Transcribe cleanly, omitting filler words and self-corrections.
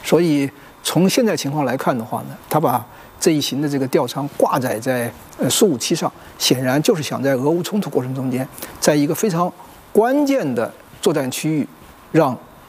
所以从现在情况来看的话呢，他把这一型的这个吊舱挂载在苏57上，显然就是想在俄乌冲突过程中间，在一个非常关键的作战区域，让